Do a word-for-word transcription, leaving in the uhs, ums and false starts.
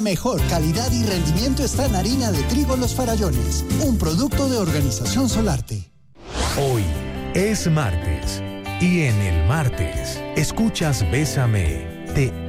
Mejor calidad y rendimiento está en harina de trigo Los Farallones, un producto de Organización Solarte. Hoy es martes y en el martes escuchas Bésame de